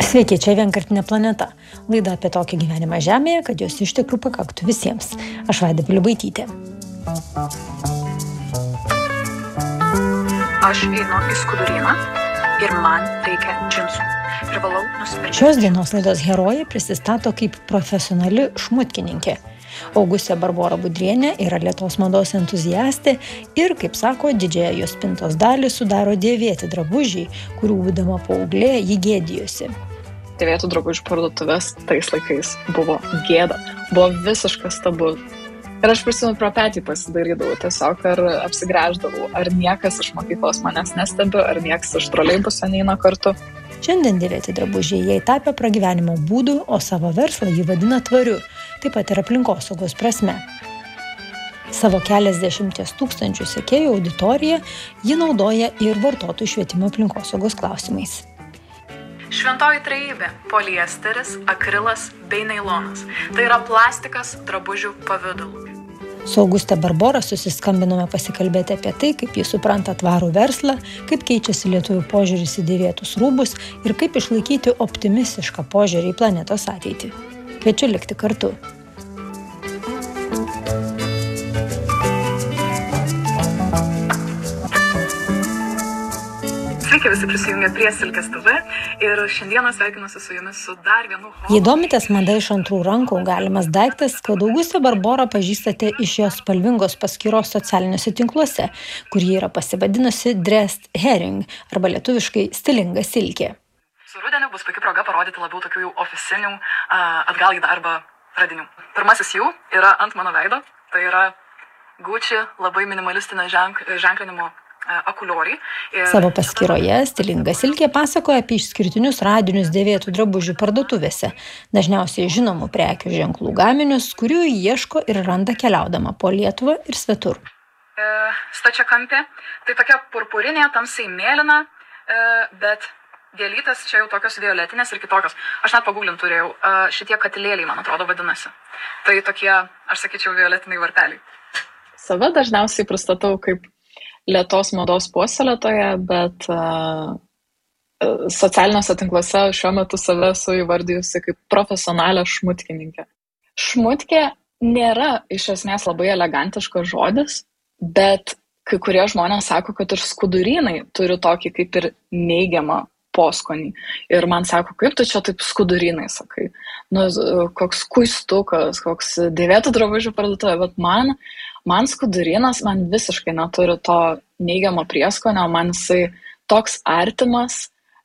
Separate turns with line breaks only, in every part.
Sveiki, čia Vienkartinė planeta. Laida apie tokį gyvenimą Žemėje, kad jos išteklių pakaktų visiems. Aš Vaida Pilibaitytė.
Aš einu į skuduryną ir man reikia džinsų. Privalau nusipirkti.
Šios dienos laidos herojė prisistato kaip profesionali šmutkininkė. Augustė Barbora Budrienė yra Lietuvos mados entuziastė ir, kaip sako, didžiąją jos spintos dalį sudaro dėvėti drabužiai, kurių būdama paauglė ji gėdijosi.
Dėvėtų drabužių parduotuvės tais laikais buvo gėda, buvo visiškas tabu. Ir aš prisimenu, pro petį pasidarydavau tiesiog, ar apsigręždavau, ar niekas iš mokyklos manęs nestebi, ar niekas iš troleibuso neina kartu.
Šiandien dėvėti drabužiai jai tapė pragyvenimo būdu, o savo verslą ji vadina tvariu, taip pat ir aplinkosaugos prasme. Savo keliasdešimties tūkstančių sekėjų auditoriją ji naudoja ir vartotojų švietimo aplinkosaugos klausimais.
Šventoji trejybė – poliesteris, akrilas bei nailonas. Tai yra plastikas drabužių pavidalu.
Su Auguste Barbora susiskambinome pasikalbėti apie tai, kaip ji supranta tvarų verslą, kaip keičiasi lietuvių požiūris į dėvėtus rūbus ir kaip išlaikyti optimistišką požiūrį į planetos ateitį. Kviečiu likti kartu.
Sveiki, visi prisijungę prie Silkės TV ir šiandieną sveikinuosi su jumis su dar vienu
Jei domitės mada iš antrų rankų, galimas daiktas, kad Augustę Barborą pažįstate iš jos spalvingos paskyros socialiniuose tinkluose, kur ji yra pasivadinusi Dressed Herring arba lietuviškai stilinga silkė.
Su rudeniu bus puikia proga parodyti labiau tokių jau oficinių atgal į darbą radinių. Pirmasis jų yra ant mano veido, tai yra Gucci labai minimalistinio ženklinimo akulioriai.
Savo paskyroje stilinga silkė pasakoja apie išskirtinius radinius dėvėtų drabužių parduotuvėse, dažniausiai žinomų prekių ženklų gaminius, kurių ieško ir randa keliaudama po Lietuvą ir svetur.
Stačiakampė, tai tokia purpurinė, tamsiai mėlyna, bet gėlytės čia jau tokios violetinės ir kitokios. Aš net pagūglint turėjau, šitie katilėliai, man atrodo, vadinasi. Tai tokie, aš sakyčiau, violetiniai varpeliai. Save dažniausiai pristatau kaip lėtos mados puoselėtoja, bet socialiniuose tinkluose šiuo metu save esu įvardijusi kaip profesionalią šmutkininkę. Šmutkė nėra iš esmės labai elegantiškas žodis, bet kai kurie žmonės sako, kad ir skudurynai turi tokį kaip ir neigiamą poskonį. Ir man sako, kaip tu čia taip skudurynai sakai? Nu, koks kuistukas, koks dėvėtų drabužių parduotuvė, bet man skudurynas man visiškai neturi to neigiamo prieskonio, man jisai toks artimas,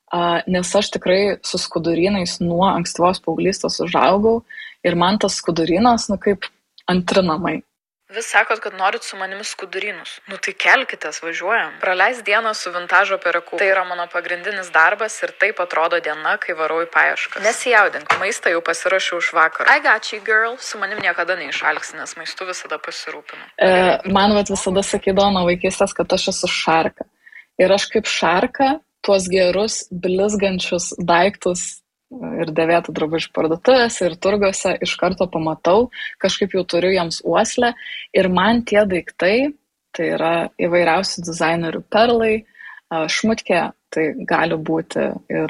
nes aš tikrai su skudurynais nuo ankstyvos paauglystės užaugau ir man tas skudurynas, kaip antri namai. Vis sakot, kad norit su manimi skudurynus. Nu tai kelkitės, važiuojam. Praleis dieną su vintažo pereku. Tai yra mano pagrindinis darbas ir taip atrodo diena, kai varau į paiešką. Nesijaudink, maistą jau pasirašiau už vakarą. I got you, girl. Su manim niekada neišalksi, nes maistu visada pasirūpinu. Man visada sakydavo nuo vaikystės, kad aš esu šarka. Ir aš kaip šarka tuos gerus, blizgančius daiktus ir dėvėtų drabužių parduotuvėse ir turguose iš karto pamatau, kažkaip jau turiu jiems uoslę ir man tie daiktai, tai yra įvairiausių dizainerių perlai, šmutkė, tai gali būti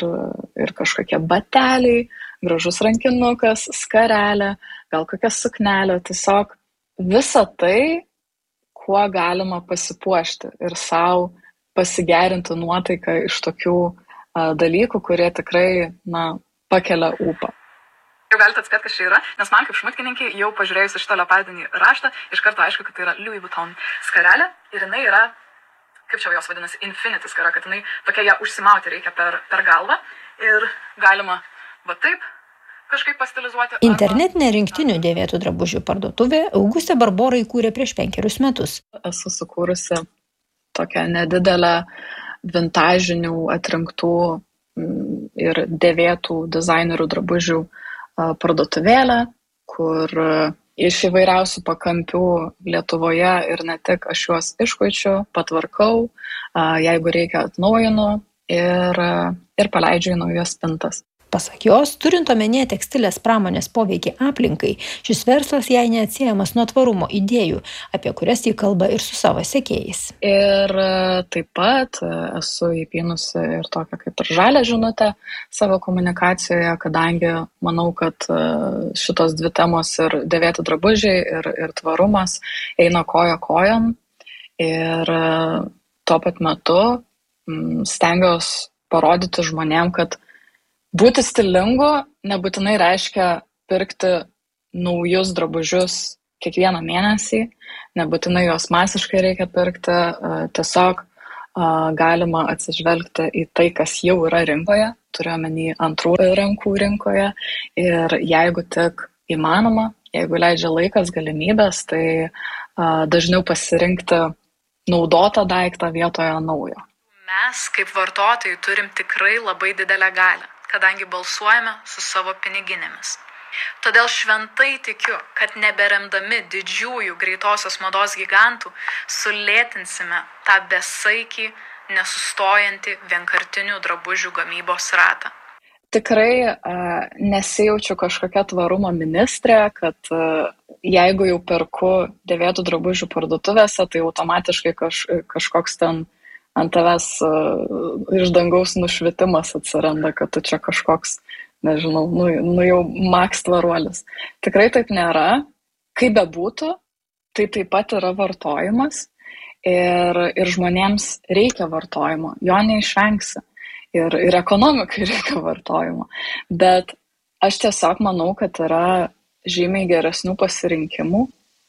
ir kažkokie bateliai, gražus rankinukas, skarelė, gal kokia suknelė, tiesiog visa tai, kuo galima pasipuošti ir savo pasigerinti nuotaiką iš tokių dalykų, kurie tikrai, pakelia ūpą. Jau galite atspėti, kas čia yra, nes man kaip šmutkininkai jau pažiūrėjus šitą leopardinį raštą, iš karto aišku, kad tai yra Louis Vuitton skarelė ir jinai yra, kaip čia jos vadinasi, infinity skara, kad jinai tokia ją užsimauti reikia per galvą ir galima taip kažkaip pastilizuoti.
Internetinė rinktinių dėvėtų drabužių parduotuvė Augustė Barbora įkūrė prieš 5 metus.
Esu sukūrusi tokią nedidelę vintažinių atrinktų ir dėvėtų dizainerių drabužių parduotuvėlę, kur iš įvairiausių pakampių Lietuvoje ir ne tik aš juos iškuičiu, patvarkau, jeigu reikia atnaujinu ir paleidžiu į naujas spintas.
Pasak jos, turint omenyje tekstilės pramonės poveikį aplinkai, šis verslas jai neatsiejamas nuo tvarumo idėjų, apie kurias ji kalba ir su savo sekėjais.
Ir taip pat esu įpynusi ir tokią kaip ir žalią žinutę savo komunikacijoje, kadangi manau, kad šitos dvi temos ir dėvėti drabužiai ir tvarumas eina koja kojon. Ir tuo pat metu stengiuosi parodyti žmonėm, kad būti stilingu nebūtinai reiškia pirkti naujus drabužius kiekvieną mėnesį, nebūtinai juos masiškai reikia pirkti, tiesiog galima atsižvelgti į tai, kas jau yra rinkoje, turiuomenį antrų rankų rinkoje, ir jeigu tik įmanoma, jeigu leidžia laikas, galimybės, tai dažniau pasirinkti naudotą daiktą vietoje naujo.
Mes kaip vartotojai turim tikrai labai didelę galią, kadangi balsuojame su savo piniginėmis. Todėl šventai tikiu, kad neberemdami didžiųjų greitosios mados gigantų sulėtinsime tą besaikį, nesustojantį vienkartinių drabužių gamybos ratą.
Tikrai nesijaučiu kažkokia tvarumo ministrė, kad jeigu jau perku dėvėtų drabužių parduotuvėse, tai automatiškai kažkoks ten ant tavęs iš dangaus nušvitimas atsiranda, kad tu čia kažkoks, nežinau, jau maks tvaruolis. Tikrai taip nėra. Kaip bebūtų, tai taip pat yra vartojimas ir žmonėms reikia vartojimo, jo neišvengsi. Ir ekonomikai reikia vartojimo. Bet aš tiesiog manau, kad yra žymiai geresnių pasirinkimų.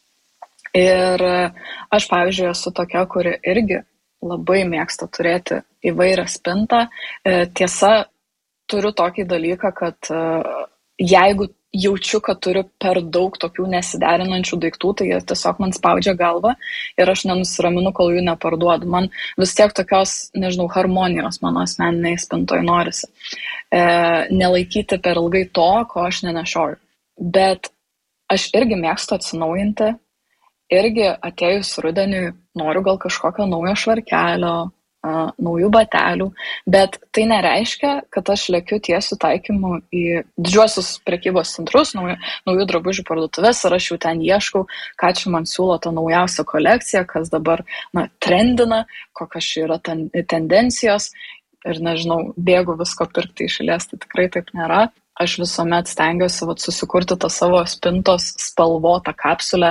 Ir aš, pavyzdžiui, esu tokia, kuri irgi labai mėgsta turėti įvairią spintą. Tiesa, turiu tokį dalyką, kad jeigu jaučiu, kad turiu per daug tokių nesiderinančių daiktų, tai jie tiesiog man spaudžia galvą ir aš nenusiraminu, kol jų neparduodu. Man vis tiek tokios, nežinau, harmonijos mano asmeniniai spintoje norisi. Nelaikyti per ilgai to, ko aš nenešioju. Bet aš irgi mėgstu atsinaujinti, irgi atėjus rudeniui noriu gal kažkokio naujo švarkelio, naujų batelių, bet tai nereiškia, kad aš lekiu tiesiu taikymu į didžiuosius prekybos centrus, naujų drabužių parduotuvės, ir aš jau ten ieškau, ką čia man siūlo ta naujausia kolekcija, kas dabar trendina, kokios čia yra tendencijos, ir nežinau, bėgu visko pirkti iš eilės, tai tikrai taip nėra. Aš visuomet stengiuosi susikurti tą savo spintos spalvotą kapsulę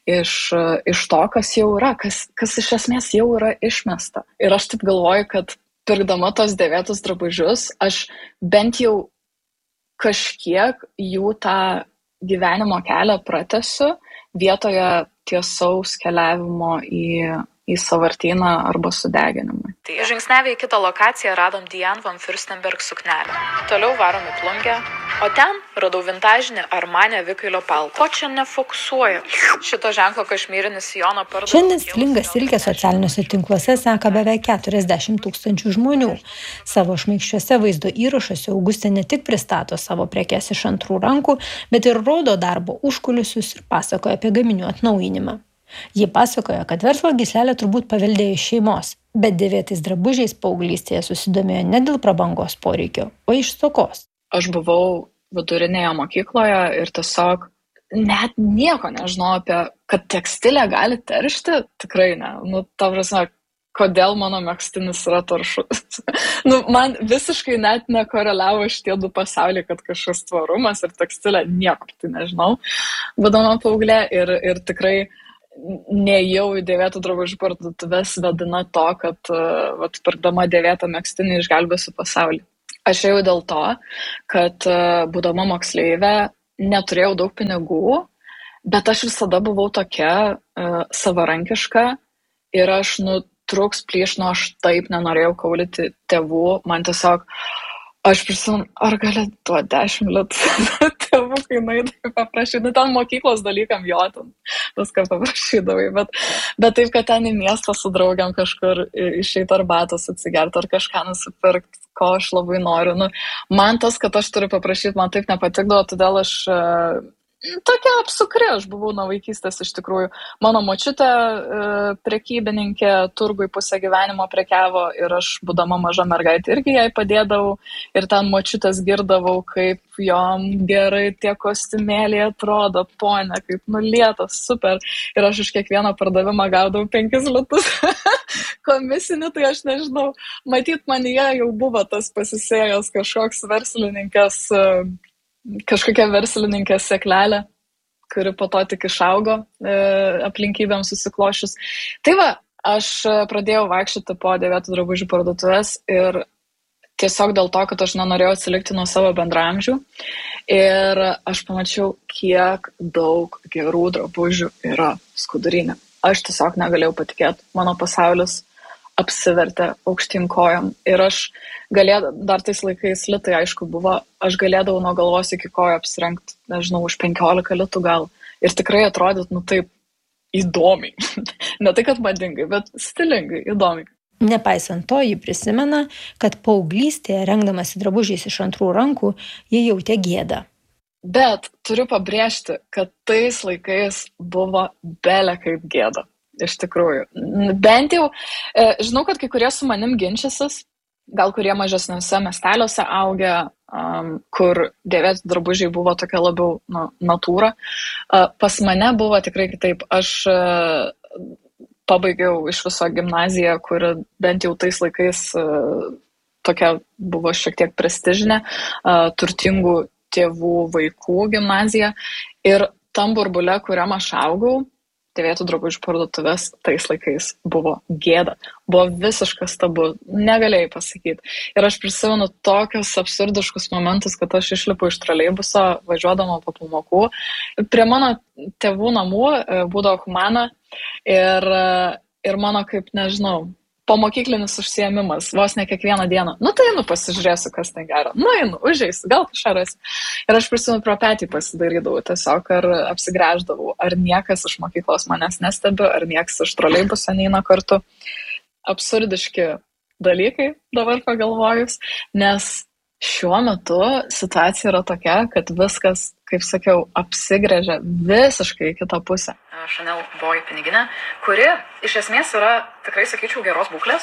iš to, kas jau yra, kas iš esmės jau yra išmesta. Ir aš taip galvoju, kad pirkdama tos dėvėtus drabužius, aš bent jau kažkiek jų tą gyvenimo kelią pratęsiu vietoje tiesaus keliavimo į sąvartyną arba sudeginimui.
Žingsnevę į kitą lokaciją radom Diane von Fürstenberg suknelę. Toliau varom į Plungę, o ten radau vintažinį Armani avikailio paltą. Ko čia nefokusuoja? Šito ženklo kašmyrinis sijono parduoda.
Šiandien stilingą silkę socialiniuose tinkluose seka beveik 40 000 žmonių. Savo šmaikščiuose vaizdo įrašuose Augustė ne tik pristato savo prekes iš antrų rankų, bet ir rodo darbo užkulisius ir pasakoja apie gaminių atnaujinimą. Ji pasakoja, kad verslo gyslelę turbūt paveldėjo iš šeimos, bet dėvėtais drabužiais paauglystėje susidomėjo ne dėl prabangos poreikio, o iš stokos.
Aš buvau vidurinėje mokykloje ir tiesiog net nieko nežinau apie, kad tekstilė gali teršti, tikrai ne. Ta prasme, kodėl mano megztinis yra taršus. Man visiškai net nekoreliavo šitie du pasauliai, kad kažkas tvarumas ir tekstilė, niekur tai nežinau, būdama paauglė, ir tikrai neėjau į dėvėtų drabužių parduotuves vedina to, kad pirkdama dėvėtą megztinį išgelbėsiu pasaulį. Aš ėjau dėl to, kad būdama moksleivė neturėjau daug pinigų, bet aš visada buvau tokia savarankiška ir aš trūks plyš, aš taip nenorėjau kaulyti tėvų, man tiesiog, aš prisimenu, ar gali duoti 10 litų tėvų, kai naidai paprašyti, ten mokyklos dalykam jo, ten viską paprašydavai, bet taip, kad ten į miestą su draugiam kažkur išeiti arbatos atsigerti ar kažką nusipirkti, ko aš labai noriu. Man tas, kad aš turiu paprašyti, man taip nepatikdavo, todėl aš Tokia apsukri aš buvau nuo vaikystės iš tikrųjų. Mano močiutė prekybininkė, turgui pusę gyvenimo prekiavo ir aš, būdama maža mergaitė, irgi jai padėdavau ir ten močiutės girdavau, kaip jom gerai tie kostiumėliai atrodo, ponia, kaip nulietas, super. Ir aš iš kiekvieno pardavimą gaudavau 5 litus komisinį, tai aš nežinau, matyt, manyje jau buvo tas pasisėjęs kažkoks verslininkas, kažkokia verslininkės seklelė, kuri po to tik išaugo aplinkybėms susiklošius. Tai va, aš pradėjau vaikščioti po dėvėtų drabužių parduotuvės ir tiesiog dėl to, kad aš nenorėjau atsilikti nuo savo bendraamžių. Ir aš pamačiau, kiek daug gerų drabužių yra Skuduryne. Aš tiesiog negalėjau patikėti. Mano pasaulis apsivertė aukštyn kojom. Ir aš galėdavau, dar tais laikais litai aišku buvo, aš galėdavau nuo galvos iki kojo apsirengti, nežinau, už 15 litų gal. Ir tikrai atrodyt, taip įdomiai. Ne tai, kad madingai, bet stilingai, įdomiai.
Nepaisant to, ji prisimena, kad paauglystėje, rengdamasi drabužiais iš antrų rankų, ji jautė gėdą.
Bet turiu pabrėžti, kad tais laikais buvo bele kaip gėda. Iš tikrųjų. Bent jau, žinau, kad kai kurie su manim ginčysis, gal kurie mažesniuose miesteliuose augę, kur dėvėti drabužiai buvo tokia labiau natūra. Pas mane buvo tikrai kitaip. Aš pabaigiau iš viso gimnaziją, kuri bent jau tais laikais tokia buvo šiek tiek prestižinė, turtingų tėvų vaikų gimnazija. Ir tam burbule, kuriam aš augau, dėvėtų drabužių parduotuvės tais laikais buvo gėda. Buvo visiškas tabu, negalėjai pasakyti. Ir aš prisimenu tokius absurdiškus momentus, kad aš išlipu iš troleibuso, važiuodama po pamokų. Prie mano tėvų namų būdavo Humana ir mano, kaip nežinau, pomokyklinis užsiėmimas, vos ne kiekvieną dieną. Tai einu pasižiūrėsiu, kas ten gero. Einu, užeisiu, gal kažką rasiu. Ir aš prisimenu, pro petį pasidarydavau tiesiog, ar apsigręždavau, ar niekas iš mokyklos manęs nestebi, ar niekas iš troleibuso neina kartu. Absurdiški dalykai dabar pagalvojus, nes šiuo metu situacija yra tokia, kad viskas, kaip sakiau, apsigręžia visiškai į kitą pusę.
Chanel Boy piniginė, kuri iš esmės yra, tikrai sakyčiau, geros būklės,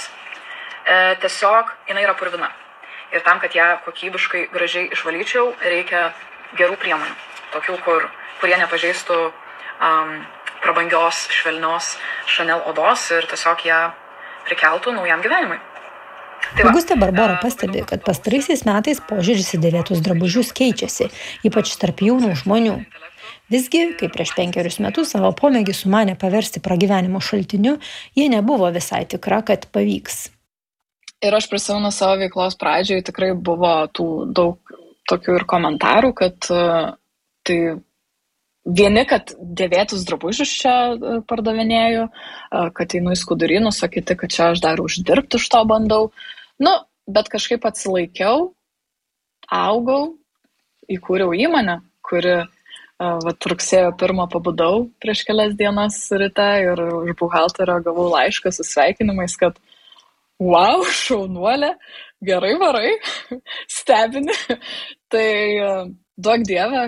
tiesiog jinai yra purvina. Ir tam, kad ją kokybiškai gražiai išvalyčiau, reikia gerų priemonių, tokių, kurie nepažeistų prabangios, švelnios Chanel odos ir tiesiog ją prikeltų naujam gyvenimui.
Augustė Barbora pastebi, kad pastaraisiais metais požiūris į dėvėtus drabužius keičiasi, ypač tarp jaunų žmonių. Visgi, kai prieš 5 metus savo pomėgį sumanė paversti pragyvenimo šaltiniu, jie nebuvo visai tikra, kad pavyks.
Ir aš prisimenu savo veiklos pradžioje, tikrai buvo tų daug tokių ir komentarų, kad tai vieni, kad dėvėtus drabužius čia pardavinėju, kad einu į Skudurynus, o kiti, kad čia aš dar uždirbti iš to bandau. Bet kažkaip atsilaikiau, augau, įkūriau įmonę, kuri rugsėjo 1 pabudau prieš kelias dienas ryte ir už buhalterio gavau laišką su sveikinimais, kad wow, šaunuolė, gerai varai, stebini. Tai duok Dieve,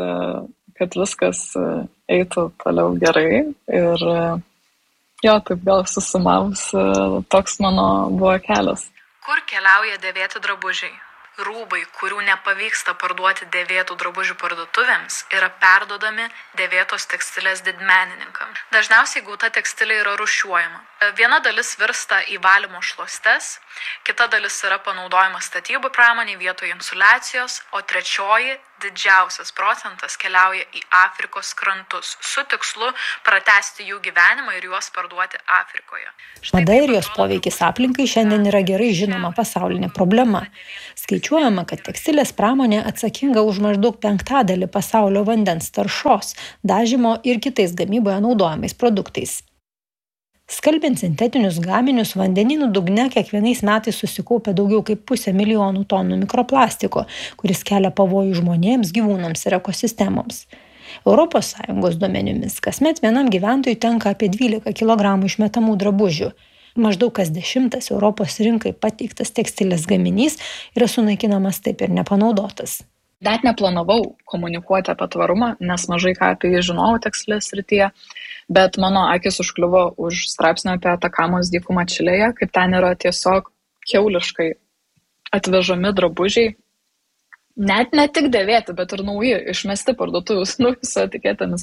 kad viskas eitų toliau gerai. Ir taip gal susumavus, toks mano buvo kelias.
Kur keliauja dėvėti drabužiai? Rūbai, kurių nepavyksta parduoti dėvėtų drabužių parduotuvėms, yra perduodami dėvėtos tekstilės didmenininkams. Dažniausiai gauta tekstilė yra rūšiuojama. Viena dalis virsta į valymo šluostes, kita dalis yra panaudojama statybų pramonei vietoje insoliacijos, o trečioji, didžiausias procentas, keliauja į Afrikos krantus su tikslu pratęsti jų gyvenimą ir juos parduoti Afrikoje.
Mada ir jos poveikis aplinkai šiandien yra gerai žinoma pasaulinė problema. Skaičiuojama, kad tekstilės pramonė atsakinga už maždaug 1/5 pasaulio vandens taršos, dažymo ir kitais gamyboje naudojamais produktais. Skalbiant sintetinius gaminius, vandenynų dugne kiekvienais metais susikaupia daugiau kaip 500 milijonų tonų mikroplastiko, kuris kelia pavojų žmonėms, gyvūnams ir ekosistemoms. ES duomenimis kasmet vienam gyventojui tenka apie 12 kg išmetamų drabužių. Maždaug kas 10 Europos rinkai pateiktas tekstilės gaminys yra sunaikinamas taip ir nepanaudotas.
Net neplanavau komunikuoti apie tvarumą, nes mažai ką apie jį žinojau tekstilės srityje, bet mano akis užkliuvo už straipsnio apie Atakamos dykumą Čilėje, kaip ten yra tiesiog kiauliškai atvežami drabužiai, net ne tik dėvėti, bet ir nauji, išmesti parduotuvės, su etiketėmis.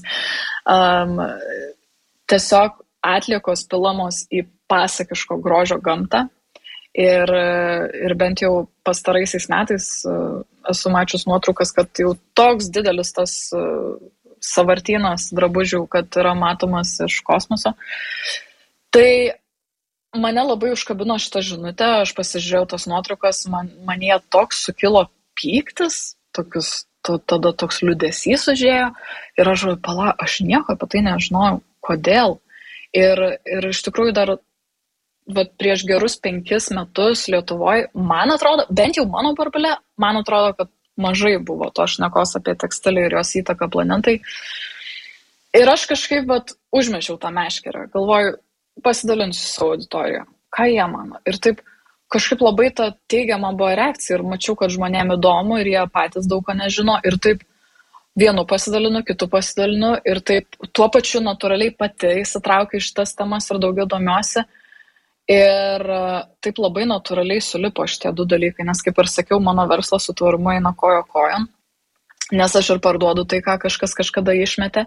Tiesiog atliekos pilamos į pasakiško grožio gamtą. Ir bent jau pastaraisiais metais esu mačius nuotraukas, kad jau toks didelis tas sąvartynas drabužių, kad yra matomas iš kosmoso. Tai mane labai užkabino šitą žinutę, aš pasižiūrėjau tas nuotraukas, man jie toks sukilo pyktis, tada toks liūdesys užėjo ir aš galvoju, aš nieko apie tai nežinojau, kodėl. Ir iš tikrųjų dar prieš gerus 5 metus Lietuvoje, man atrodo, bent jau mano burbule, man atrodo, kad mažai buvo to šnekos apie tekstilę ir jos įtaką planetai. Ir aš kažkaip užmečiau tą meškerę, galvoju, pasidalinsiu savo auditoriją, ką jie mano. Ir taip kažkaip labai ta teigiama buvo reakcija ir mačiau, kad žmonėm įdomu ir jie patys daug ko nežino. Ir taip vienu pasidalinu, kitu pasidalinu ir taip tuo pačiu natūraliai pati įsitraukiu iš tas temas ir daugiau domiuosi. Ir taip labai natūraliai sulipo šitie 2 dalykai, nes kaip ir sakiau, mano verslas su tvarumu eina kojo kojon, nes aš ir parduodu tai, ką kažkas kažkada išmetė.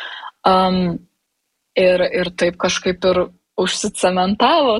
Ir taip kažkaip ir užsicementavo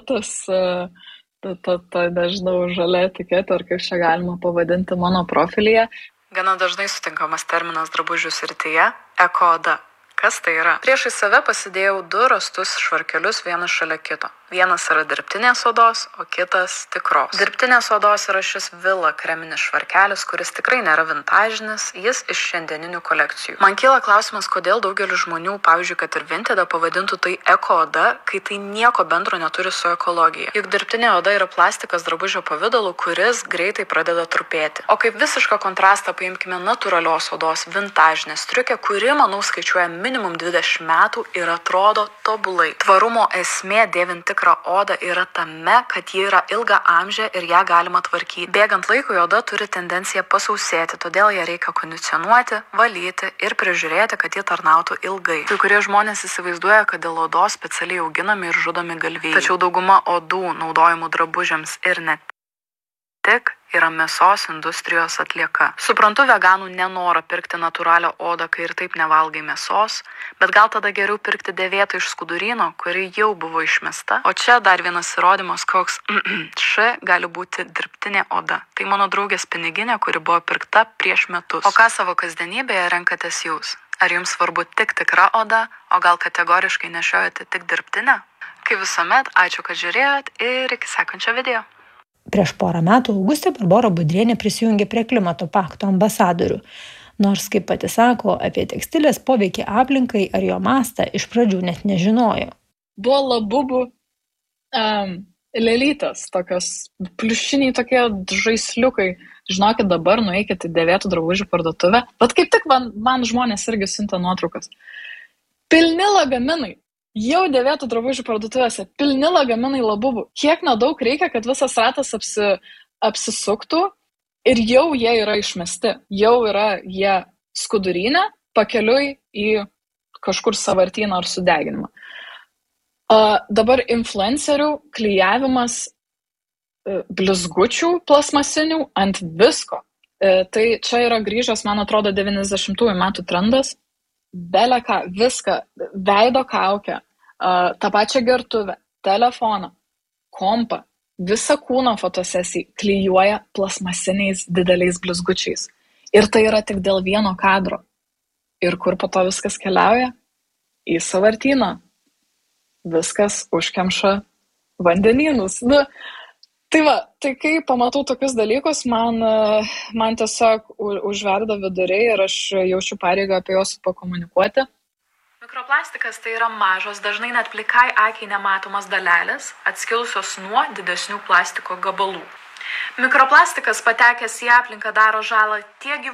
ta nežinau, žalia etiketė, ar kaip čia galima pavadinti mano profilyje.
Gana dažnai sutinkamas terminas drabužių srityje – eko-oda. Kas tai yra? Priešai save pasidėjau 2 rastus švarkelius vienas šalia kito. Vienas yra dirbtinės odos, o kitas tikros. Dirbtinės odos yra šis Villa kreminis švarkelis, kuris tikrai nėra vintažinis, jis iš šiandieninių kolekcijų. Man kyla klausimas, kodėl daugelis žmonių, pavyzdžiui, kad ir Vinted pavadintų tai eko-oda, kai tai nieko bendro neturi su ekologija. Juk dirbtinė oda yra plastikas drabužio pavidalu, kuris greitai pradeda trupėti. O kaip visišką kontrastą paimkime natūralios odos vintažinę striukę, kuri, manau, skaičiuoja minimum 20 metų ir atrodo tobulai. Tvarumo esmė dėvint tikrą odą yra tame, kad ji yra ilga amžė ir ją galima tvarkyti. Bėgant laikui oda turi tendenciją pasausėti, todėl ją reikia kondicionuoti, valyti ir prižiūrėti, kad ji tarnautų ilgai. Kai kurie žmonės įsivaizduoja, kad dėl odos specialiai auginami ir žudomi galvijai. Tačiau dauguma odų naudojimų drabužiams ir ne tik yra mėsos industrijos atlieka. Suprantu veganų nenorą pirkti natūralią odą, kai ir taip nevalgai mėsos, bet gal tada geriau pirkti dėvėtą iš skuduryno, kuri jau buvo išmesta. O čia dar vienas įrodymas, koks gali būti dirbtinė oda. Tai mano draugės piniginė, kuri buvo pirkta prieš metus. O ką savo kasdienybėje renkatės jūs? Ar jums svarbu tik tikra oda, o gal kategoriškai nešiojate tik dirbtinę? Kaip visuomet, ačiū, kad žiūrėjot ir iki sekančio video.
Prieš porą metų Augustė Barbora Budrienė prisijungė prie klimato pakto ambasadorių. Nors, kaip pati sako, apie tekstilės poveikį aplinkai ar jo mastą iš pradžių net nežinojo.
Buvo labubų lėlytės, tokios pliušiniai tokie žaisliukai. Žinokit, dabar nueikit į dėvėtų drabužių parduotuvę. Bet kaip tik man žmonės irgi siunta nuotraukas. Pilni lagaminai. Jau dėvėtų drabužių parduotuvėse, pilni lagaminai labubų. Kiek nedaug reikia, kad visas ratas apsisuktų ir jau jie yra išmesti. Jau yra jie skudurinę, pakeliui į kažkur sąvartyną ar sudeginimą. Dabar influencerių klijavimas blizgučių plasmasinių ant visko. Tai čia yra grįžęs, man atrodo, 90-ųjų metų trendas. Beleką, viską, veido kaukę, tą pačią gertuvę, telefoną, kompą, visą kūno fotosesiją klijuoja plasmasiniais dideliais blizgučiais. Ir tai yra tik dėl vieno kadro. Ir kur po to viskas keliauja? Į sąvartyną. Viskas užkemša vandenynus. Tai va, tai kai pamatau tokius dalykus, man tiesiog užverda viduriai ir aš jaučiu pareigą apie juos pakomunikuoti.
Mikroplastikas tai yra mažos, dažnai net plikai akiai nematomas dalelės, atskilusios nuo didesnių plastiko gabalų. Mikroplastikas patekęs į aplinką daro žalą tiek gyvūnams,